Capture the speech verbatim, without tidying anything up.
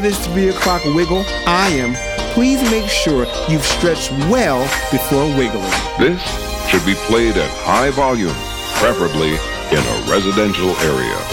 This three o'clock wiggle, I am. Please make sure you've stretched well before wiggling. This should be played at high volume, preferably in a residential area.